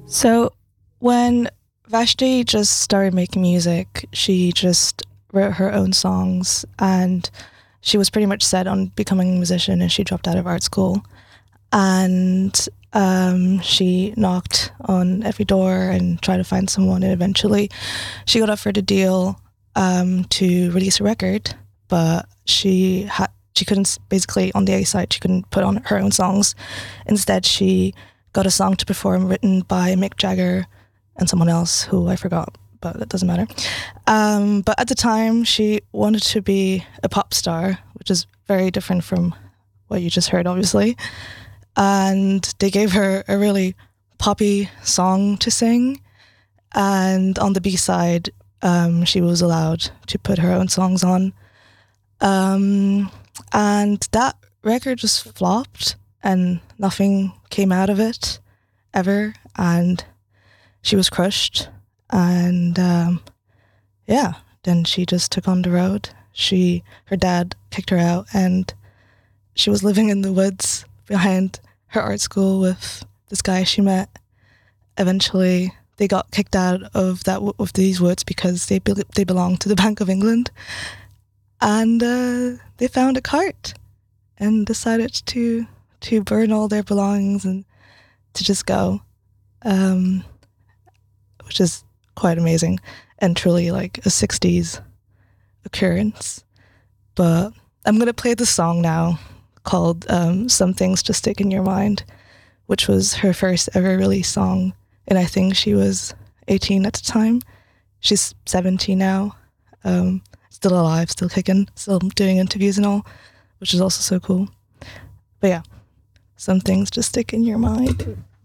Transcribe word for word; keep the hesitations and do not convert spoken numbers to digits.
So when Vashti just started making music, she just wrote her own songs and she was pretty much set on becoming a musician, and she dropped out of art school. And um, she knocked on every door and tried to find someone, and eventually she got offered a deal um, to release a record, but she had she couldn't, basically on the A side, she couldn't put on her own songs. Instead, she got a song to perform written by Mick Jagger and someone else who I forgot, but that doesn't matter. Um, but at the time, she wanted to be a pop star, which is very different from what you just heard, obviously. And they gave her a really poppy song to sing. And on the B-side, um, she was allowed to put her own songs on. Um, and that record just flopped and nothing came out of it ever. And she was crushed. And um, yeah, then she just took on the road. She, her dad kicked her out, and she was living in the woods behind her art school with this guy she met. Eventually, they got kicked out of that of these woods because they be- they belonged to the Bank of England, and uh, they found a cart and decided to to burn all their belongings and to just go, um, which is quite amazing and truly like a sixties occurrence. But I'm gonna play the song now called um, Some Things Just Stick in Your Mind, which was her first ever released song, and I think she was eighteen at the time. She's seventeen now, um, still alive, still kicking, still doing interviews and all, which is also so cool. But yeah, Some Things Just Stick in Your Mind.